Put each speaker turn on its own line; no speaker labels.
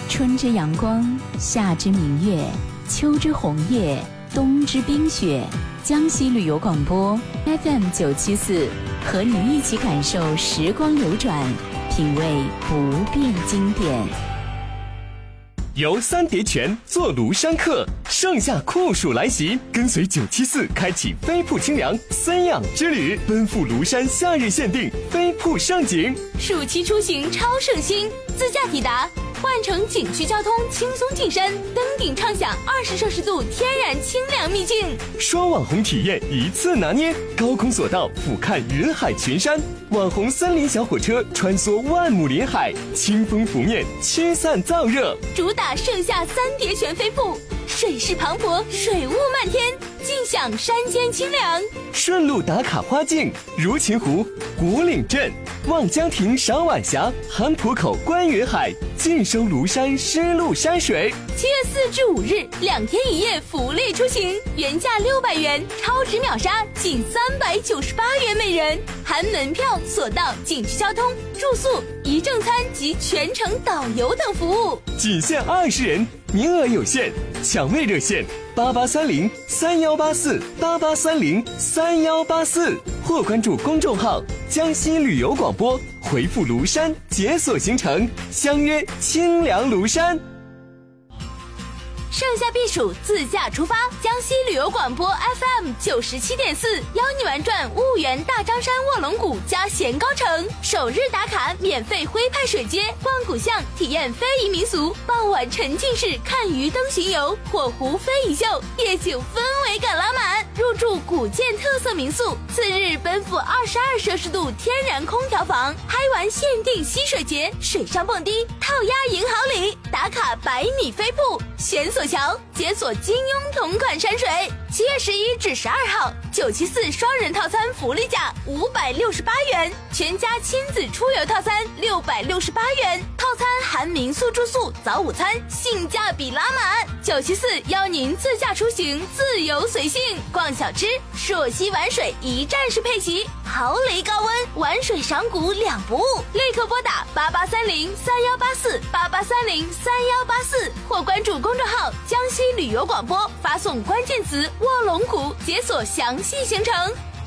春之阳光，夏之明月，秋之红叶，冬之冰雪。江西旅游广播 FM974，和你一起感受时光流转，品味不变经典。
游三叠泉，坐庐山客，盛夏酷暑来袭，跟随974开启飞瀑清凉森养之旅，奔赴庐山夏日限定飞瀑盛景。
暑期出行超省心，自驾抵达，换乘景区交通轻松进山，登顶畅享20摄氏度天然清凉秘境。
双网红体验一次拿捏，高空索道俯瞰云海群山，网红森林小火车穿梭万亩林海，清风拂面驱散燥热。
主打盛夏三叠泉飞瀑，水势磅礴，水雾漫天，尽享山间清凉。
顺路打卡花境，如琴湖、古岭镇、望江亭赏晚霞，韩浦口观云海，尽收庐山湿漉山水。
7月4至5日2天1夜福利出行，原价600元，超值秒杀仅398元每人，含门票、索道、景区交通、住宿、一正餐及全程导游等服务，
仅限20人，名额有限，抢位热线8830318488303184，或关注公众号江西旅游广播，回复庐山解锁行程，相约清凉庐山。
盛夏避暑，自驾出发，江西旅游广播 FM97.4邀你玩转婺源大张山卧龙谷加咸高城，首日打卡免费徽派水街，逛古巷体验非遗民俗，傍晚沉浸式看鱼灯行游，火湖非遗秀，夜景氛围感拉满，入住古建特色民宿。次日奔赴22摄氏度天然空调房，嗨玩限定溪水节，水上蹦迪，套鸭赢好礼，打卡100米飞瀑，悬索桥，解锁金庸同款山水。7月11至12号，974双人套餐福利价568元，全家亲子出游套餐668元，套餐含民宿住宿、早午餐，性价比拉满。974邀您自驾出行，自由随性，逛小吃，朔溪玩水一站式配齐，毫厘高温，玩水赏谷2不误。立刻拨打8830318488303184，或关注公众号江西旅游广播，发送关键词卧龙谷，解锁详细行程。